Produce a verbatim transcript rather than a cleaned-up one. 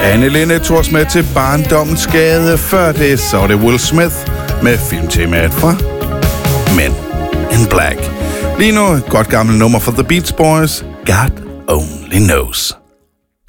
Anne Linnet tog os med til barndommens gade. Før det så var det Will Smith med filmtemaet fra Men in Black. Lige nu et godt gammelt nummer fra The Beach Boys, God Only Knows.